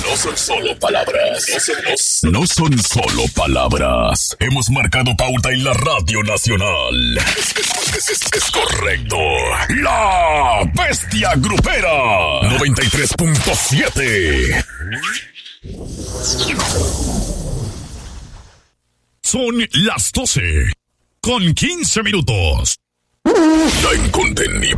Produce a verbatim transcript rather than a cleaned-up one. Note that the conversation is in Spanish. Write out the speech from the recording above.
No son solo palabras. No son, no, no son solo palabras. Hemos marcado pauta en la Radio Nacional. Es, es, es, es, es correcto. La Bestia Grupera. noventa y tres punto siete. Son las doce con quince minutos. La incontenible